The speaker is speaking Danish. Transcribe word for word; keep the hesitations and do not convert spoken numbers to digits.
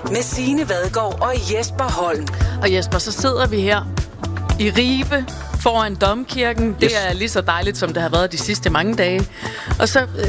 med Signe Vadgaard og Jesper Holm. Og Jesper, så sidder vi her i Ribe foran Domkirken. Det Yes. er lige så dejligt, som det har været de sidste mange dage. Og så